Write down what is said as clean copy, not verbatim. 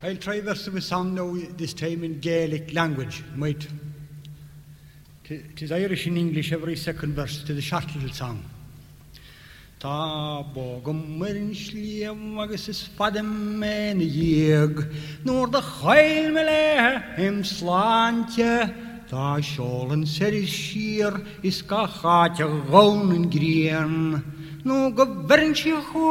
I'll try a verse of a song now, this time in Gaelic language. Might. It is Irish and English, every second verse, to the short little song. Tá bogam marin sliam agus is fadam men yeg, nor the chail me le him slantje, tá sholen seris sheer is ka gaatje goun en green, no go verin